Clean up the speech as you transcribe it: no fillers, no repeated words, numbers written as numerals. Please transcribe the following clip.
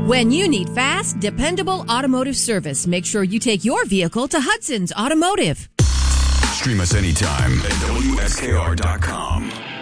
When you need fast, dependable automotive service, make sure you take your vehicle to Hudson's Automotive. Stream us anytime at WSKR.com.